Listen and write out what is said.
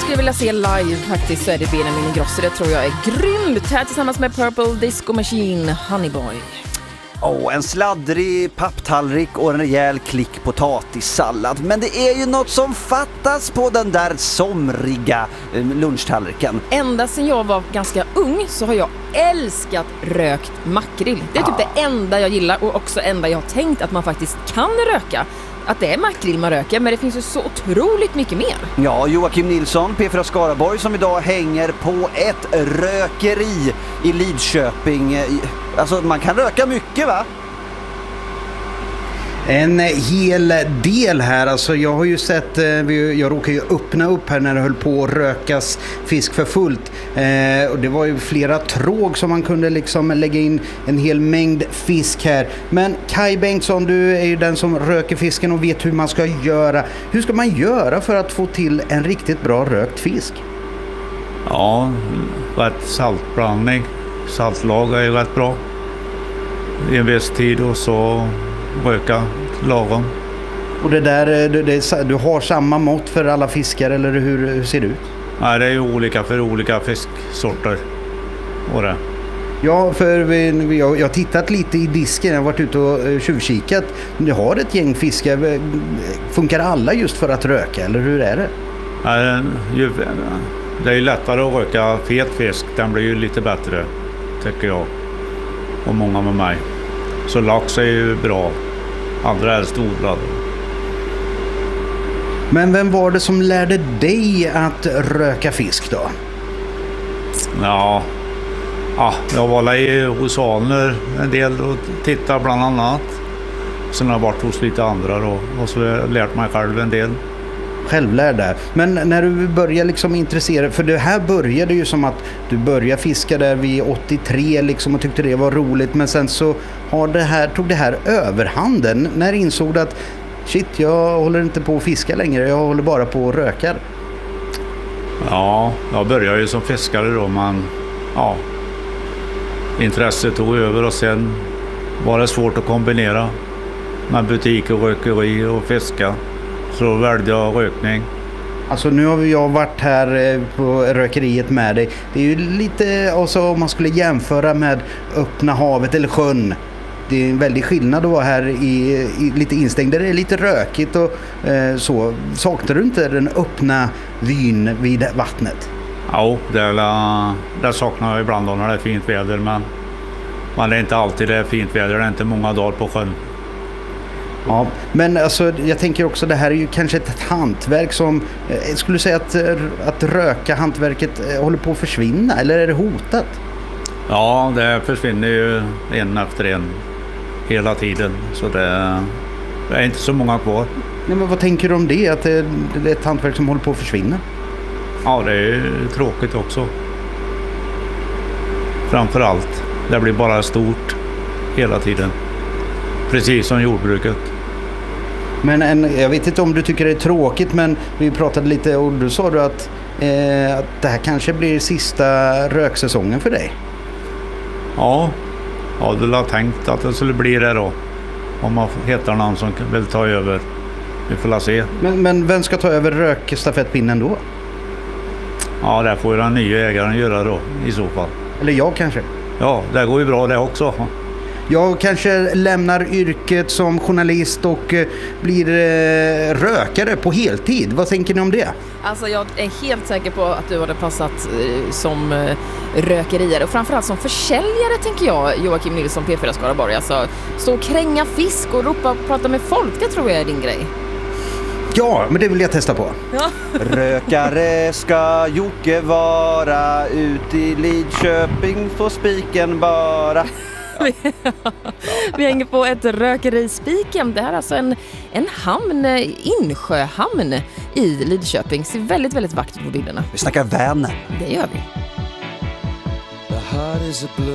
skulle vilja se live faktiskt så är det Benjamin Ingrosso. Det tror jag är grymt. Här tillsammans med Purple Disco Machine, Honey Boy. En sladdrig papptallrik och en rejäl klick potatissallad. Men det är ju något som fattas på den där somriga lunchtallriken. Ända sedan jag var ganska ung så har jag älskat rökt makrill. Det är typ det enda jag gillar och också enda jag har tänkt att man faktiskt kan röka. Att det är makrill man röker, men det finns ju så otroligt mycket mer. Ja, Joakim Nilsson, P4 Skaraborg, som idag hänger på ett rökeri i Lidköping. Alltså, man kan röka mycket, va? En hel del här, alltså jag har ju sett, jag råkade ju öppna upp här när det höll på att rökas fisk för fullt och det var ju flera tråg som man kunde liksom lägga in en hel mängd fisk här. Men Kai Bengtsson, du är ju den som röker fisken och vet hur man ska göra. Hur ska man göra för att få till en riktigt bra rökt fisk? Ja, rätt saltblandning, saltlag är ju rätt bra i en viss tid och så röka lagom. Och det där, du har samma mått för alla fiskar eller hur ser det ut? Nej, det är ju olika för olika fisksorter. Och det. Ja, för jag har tittat lite i disken, jag har varit ute och tjuvkikat. Du har ett gäng fiskar, funkar alla just för att röka eller hur är det? Nej, det är ju lättare att röka fet fisk, den blir ju lite bättre tycker jag och många med mig. Så lax är ju bra. Andra är storblad. Men vem var det som lärde dig att röka fisk då? Ja, jag var i hos Alner en del och tittade bland annat. Sen har jag varit hos lite andra då, och så har jag lärt mig själv en del. Självlärd där. Men när du började liksom intressera, för det här började ju som att du började fiska där vid 83 liksom och tyckte det var roligt, men sen så tog det här överhanden. När insåg du att shit, jag håller inte på att fiska längre, jag håller bara på att röka? Ja, jag började ju som fiskare då, men intresset tog över och sen var det svårt att kombinera med butik och rökeri och fiska. Så då valde jag rökning. Alltså nu har jag varit här på rökeriet med dig. Det är ju lite, alltså om man skulle jämföra med öppna havet eller sjön. Det är en väldig skillnad att vara här i lite instängd. Det är lite rökigt och så. Saknar du inte den öppna vyn vid vattnet? Ja, det saknar jag ibland när det är fint väder. Men det är inte alltid det är fint väder. Det är inte många dagar på sjön. Ja, men alltså, jag tänker också det här är ju kanske ett hantverk som skulle säga att röka hantverket håller på att försvinna, eller är det hotat? Ja, det försvinner ju en efter en hela tiden, så det är inte så många kvar. Nej, men vad tänker du om det, att det är ett hantverk som håller på att försvinna? Ja, det är tråkigt också. Framförallt, det blir bara stort hela tiden. Precis som jordbruket. Men jag vet inte om du tycker det är tråkigt, men vi pratade lite och du sa att det här kanske blir sista röksäsongen för dig. Ja, du har tänkt att det skulle bli det då. Om man hittar någon som vill ta över. Vi får se. Men vem ska ta över rökstafettpinnen då? Ja, det får ju den nya ägaren göra då i så fall. Eller jag kanske? Ja, det går ju bra det också. Jag kanske lämnar yrket som journalist och blir rökare på heltid. Vad tänker ni om det? Alltså jag är helt säker på att du hade passat som rökerier och framförallt som försäljare, tänker jag, Joakim Nilsson, P4 Skaraborg. Alltså stå och kränga fisk och ropa och prata med folk, det tror jag är din grej. Ja, men det vill jag testa på. Ja. Rökare ska Jocke vara, ut i Lidköping får spiken bara. Vi hänger på ett rökeri Spiken. Det här är alltså en hamn, insjöhamn i Lidköping. Ser väldigt, väldigt vackert på bilderna. Vi snackar Vänern. Det gör vi.